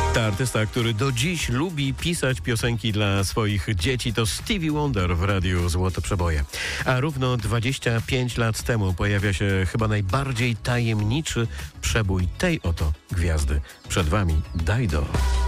Ta artysta, który do dziś lubi pisać piosenki dla swoich dzieci, to Stevie Wonder w radiu Złote Przeboje. A równo 25 lat temu pojawia się chyba najbardziej tajemniczy przebój tej oto gwiazdy. Przed wami Dido.